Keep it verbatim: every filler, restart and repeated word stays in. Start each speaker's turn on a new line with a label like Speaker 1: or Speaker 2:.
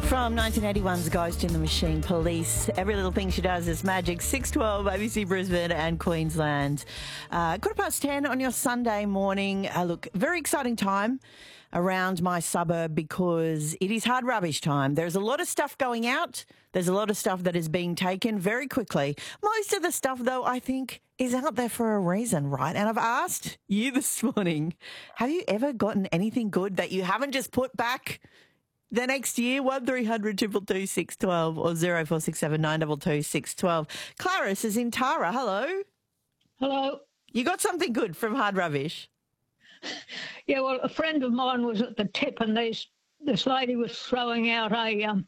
Speaker 1: From nineteen eighty-one's Ghost in the Machine, Police. Every little thing she does is magic. six twelve, A B C Brisbane and Queensland. Uh, quarter past ten on your Sunday morning. Uh, look, very exciting time around my suburb because it is hard rubbish time. There's a lot of stuff going out. There's a lot of stuff that is being taken very quickly. Most of the stuff, though, I think is out there for a reason, right? And I've asked you this morning, have you ever gotten anything good that you haven't just put back the next year? One three hundred two two two six one two or zero four six seven nine two two six one two. Clarice is in Tara. Hello.
Speaker 2: Hello.
Speaker 1: You got something good from hard rubbish?
Speaker 2: Yeah, well, a friend of mine was at the tip and these, this lady was throwing out a um,